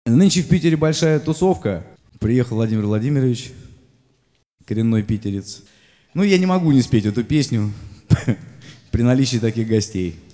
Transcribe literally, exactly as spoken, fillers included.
Нынче в Питере большая тусовка. Приехал Владимир Владимирович, коренной питерец. Ну, я не могу не спеть эту песню при наличии таких гостей.